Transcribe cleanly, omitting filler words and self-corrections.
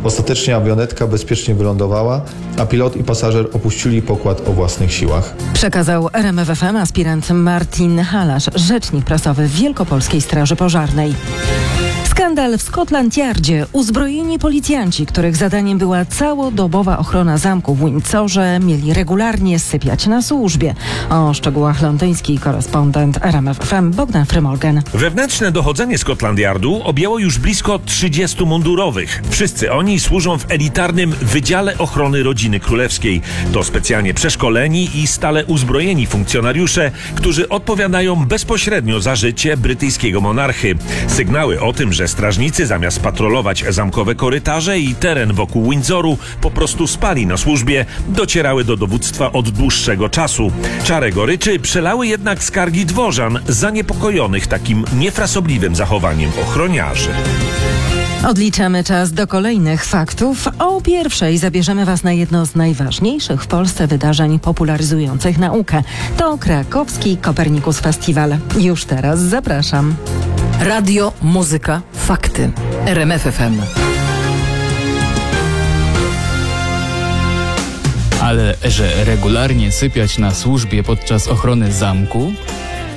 Ostatecznie awionetka bezpiecznie wylądowała, a pilot i pasażer opuścili pokład o własnych siłach. Przekazał RMF FM aspirant Martin Halasz, rzecznik prasowy Wielkopolskiej Straży Pożarnej. Skandal w Scotland Yardzie. Uzbrojeni policjanci, których zadaniem była całodobowa ochrona zamku w Windsorze, mieli regularnie sypiać na służbie. O szczegółach londyński korespondent RMF FM Bogdan Frymorgan. Wewnętrzne dochodzenie Scotland Yardu objęło już blisko 30 mundurowych. Wszyscy oni służą w elitarnym Wydziale Ochrony Rodziny Królewskiej. To specjalnie przeszkoleni i stale uzbrojeni funkcjonariusze, którzy odpowiadają bezpośrednio za życie brytyjskiego monarchy. Sygnały o tym, że strażnicy zamiast patrolować zamkowe korytarze i teren wokół Windsoru po prostu spali na służbie, docierały do dowództwa od dłuższego czasu. Czarę goryczy przelały jednak skargi dworzan zaniepokojonych takim niefrasobliwym zachowaniem ochroniarzy. Odliczamy czas do kolejnych faktów. O pierwszej zabierzemy Was na jedno z najważniejszych w Polsce wydarzeń popularyzujących naukę. To krakowski Copernicus Festival. Już teraz zapraszam. Radio, muzyka, fakty. RMF FM. Ale że regularnie sypiać na służbie podczas ochrony zamku,